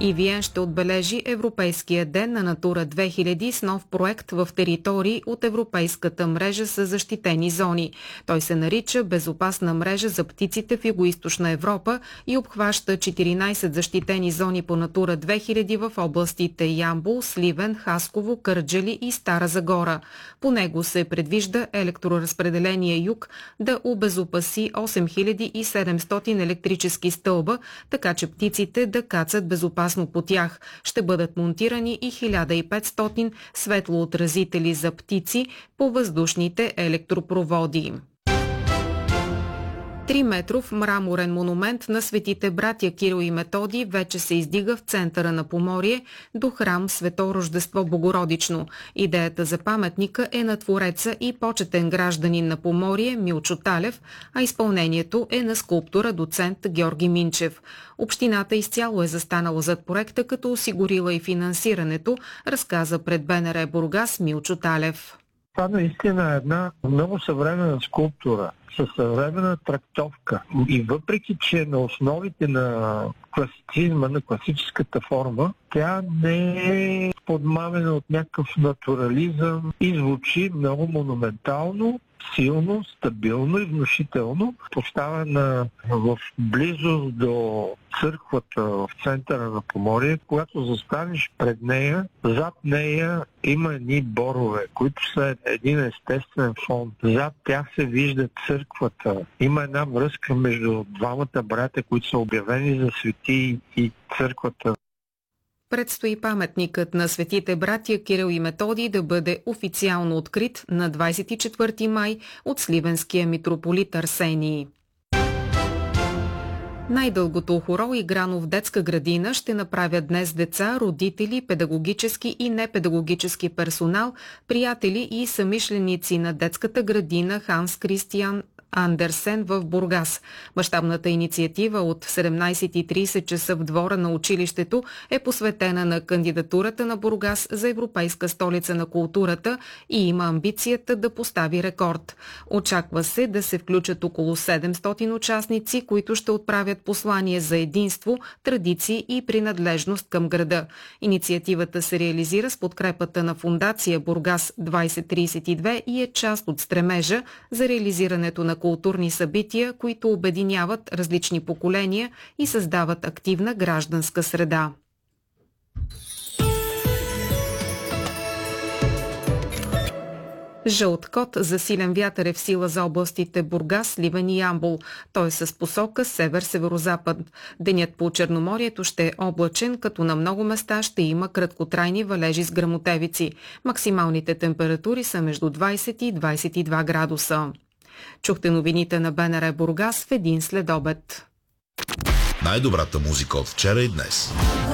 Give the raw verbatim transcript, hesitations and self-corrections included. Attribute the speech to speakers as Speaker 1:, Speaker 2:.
Speaker 1: И Виен ще отбележи Европейския ден на Натура две хиляди с нов проект в територии от Европейската мрежа с защитени зони. Той се нарича Безопасна мрежа за птиците в Югоизточна Европа и обхваща четиринайсет защитени зони по Натура две хиляди в областите Ямбол, Сливен, Хасково, Кърджали и Стара Загора. По него се предвижда Електроразпределение Юг да обезопаси осем хиляди и седемстотин електрически стълба, така че птиците да кацат безопасно по тях. Ще бъдат монтирани и хиляда и петстотин светлоотразители за птици по въздушните електропроводи. Триметров мраморен монумент на светите братя Кирил и Методий вече се издига в центъра на Поморие до храм Свето Рождество Богородично. Идеята за паметника е на твореца и почетен гражданин на Поморие Милчо Талев, а изпълнението е на скулптора доцент Георги Минчев. Общината изцяло е застанала зад проекта, като осигурила и финансирането, разказа пред БНР Бургас Милчо Талев.
Speaker 2: Това наистина е една много съвременна скулптура със съвременна трактовка. И въпреки, че на основите на класицизма, на класическата форма, тя не е подмамена от някакъв натурализъм и звучи много монументално, силно, стабилно и внушително, поставена в близост до църквата в центъра на Поморие. Когато застанеш пред нея, зад нея има едни борове, които са един естествен фон. Зад тях се вижда църквата. Има една връзка между двамата брата, които са обявени за свети, и църквата.
Speaker 1: Предстои паметникът на светите братя Кирил и Методий да бъде официално открит на двайсет и четвърти май от сливенския митрополит Арсений. Най-дългото хорол, играно в детска градина, ще направят днес деца, родители, педагогически и непедагогически персонал, приятели и самишленици на детската градина Ханс Кристиан Андерсен в Бургас. Мащабната инициатива от седемнайсет и трийсет часа в двора на училището е посветена на кандидатурата на Бургас за Европейска столица на културата и има амбицията да постави рекорд. Очаква се да се включат около седемстотин участници, които ще отправят послание за единство, традиции и принадлежност към града. Инициативата се реализира с подкрепата на фондация Бургас двайсет трийсет и две и е част от стремежа за реализирането на културни събития, които обединяват различни поколения и създават активна гражданска среда. Жълт код за силен вятър е в сила за областите Бургас, Сливен и Ямбол. Той е с посока север-северозапад. Денят по Черноморието ще е облачен, като на много места ще има краткотрайни валежи с гръмотевици. Максималните температури са между двайсет и двайсет и два градуса. Чухте новините на БНР Бургас в един следобед.
Speaker 3: Най-добрата музика от вчера и днес.